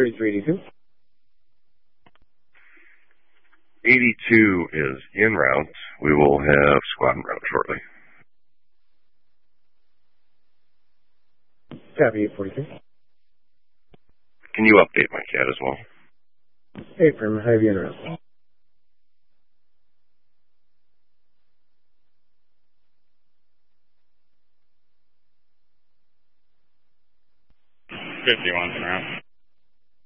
3382. 82 is en route. We will have squad en route shortly. Copy 843. Can you update my CAD as well? Apron, heavy en route. 51's en route.